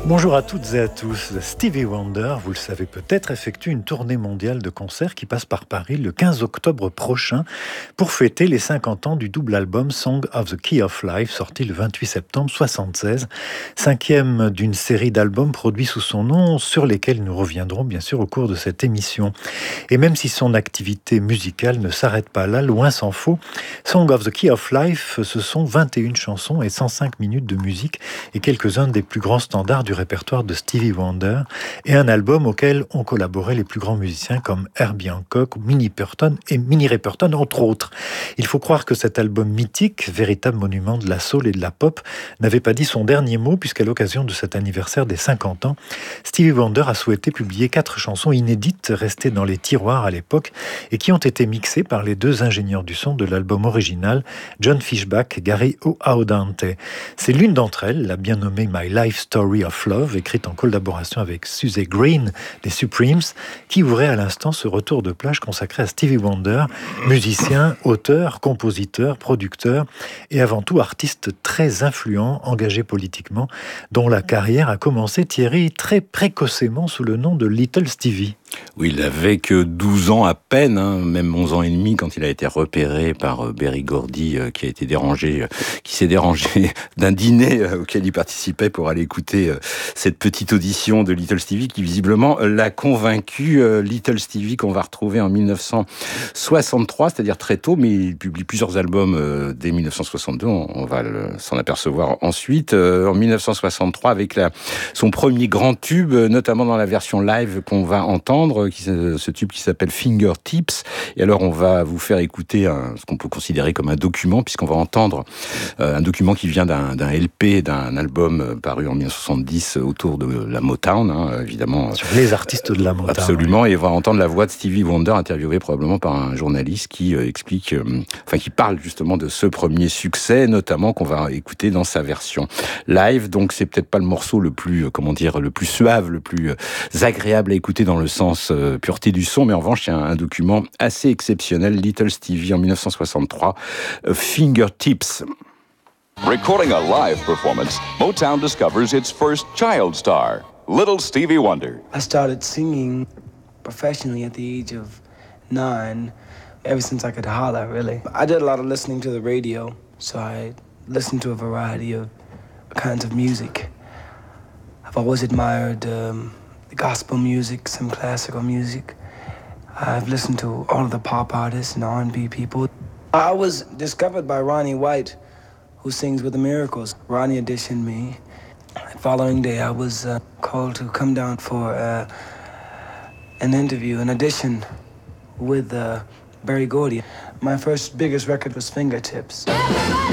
Bonjour à toutes et à tous. Stevie Wonder, vous le savez peut-être, effectue une tournée mondiale de concerts qui passe par Paris le 15 octobre prochain pour fêter les 50 ans du double album Song of the Key of Life, sorti le 28 septembre 1976, cinquième d'une série d'albums produits sous son nom, sur lesquels nous reviendrons bien sûr au cours de cette émission. Et même si son activité musicale ne s'arrête pas là, loin s'en faut, Song of the Key of Life, ce sont 21 chansons et 105 minutes de musique et quelques-uns des plus grands standards du répertoire de Stevie Wonder, et un album auquel ont collaboré les plus grands musiciens comme Herbie Hancock, Minnie Riperton, entre autres. Il faut croire que cet album mythique, véritable monument de la soul et de la pop, n'avait pas dit son dernier mot, puisqu'à l'occasion de cet anniversaire des 50 ans, Stevie Wonder a souhaité publier 4 chansons inédites restées dans les tiroirs à l'époque et qui ont été mixées par les 2 ingénieurs du son de l'album original, John Fishback et Gary Audante. C'est l'une d'entre elles, la bien nommée My Life Story of Love, écrite en collaboration avec Suzy Green des Supremes, qui ouvrait à l'instant ce retour de plage consacré à Stevie Wonder, musicien, auteur, compositeur, producteur et avant tout artiste très influent, engagé politiquement, dont la carrière a commencé, Thierry, très précocement sous le nom de Little Stevie. Oui, il n'avait que 12 ans à peine, même 11 ans et demi, quand il a été repéré par Berry Gordy, qui s'est dérangé d'un dîner auquel il participait pour aller écouter cette petite audition de Little Stevie, qui visiblement l'a convaincu. Little Stevie qu'on va retrouver en 1963, c'est-à-dire très tôt, mais il publie plusieurs albums dès 1962, on va s'en apercevoir ensuite. En 1963, avec son premier grand tube, notamment dans la version live qu'on va entendre, ce tube qui s'appelle Fingertips. Et alors on va vous faire écouter ce qu'on peut considérer comme un document, puisqu'on va entendre un document qui vient d'un LP, d'un album paru en 1970 autour de la Motown, évidemment. Sur les artistes de la Motown. Absolument, ouais. Et on va entendre la voix de Stevie Wonder interviewée probablement par un journaliste qui qui parle justement de ce premier succès, notamment qu'on va écouter dans sa version live. Donc c'est peut-être pas le morceau le plus suave, le plus agréable à écouter dans le sens pureté du son, mais en revanche, il y a un document assez exceptionnel, Little Stevie en 1963, Fingertips. Recording a live performance, Motown discovers its first child star, Little Stevie Wonder. I started singing professionally at the age of 9, ever since I could holler, really. I did a lot of listening to the radio, so I listened to a variety of kinds of music. I've always admired gospel music, some classical music. I've listened to all of the pop artists and R&B people. I was discovered by Ronnie White, who sings with the Miracles. Ronnie auditioned me. The following day, I was called to come down for an interview, an audition with Berry Gordy. My first biggest record was Fingertips. Everybody